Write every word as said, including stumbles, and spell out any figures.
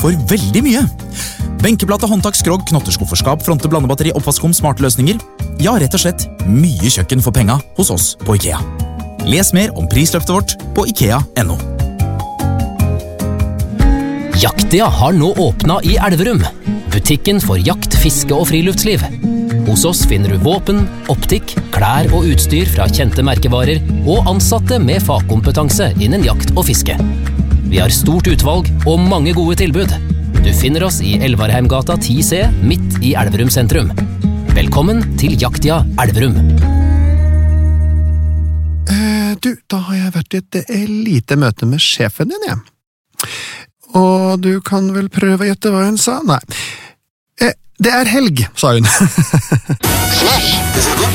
for veldig mye. Benkeplate, håndtak, skrog, knotterskuff-skap, fronte, blandebatteri, oppvaskom, smarte løsninger. Ja, rett og slett mye kjøkken for penga hos oss på IKEA. Les mer om prisløftet vårt på ikea punktum no. Jaktia har nå åpnet i Elverum. Butikken for jakt, fiske og friluftsliv. Hos oss finner du våpen, optikk, klær og utstyr fra kjente merkevarer og ansatte med fagkompetanse innen jakt og fiske. Vi har stort utvalg og mange gode tilbud. Du finner oss i Elvarheimgata ti C, midt i Elverum sentrum. Velkommen til Jaktia Elverum. Eh, du, da har jeg vært i et eh, lite møte med sjefen din, jeg. Og du kan vel prøve å gjette hva hun sa? Nei. Eh, det er helg, sa hun.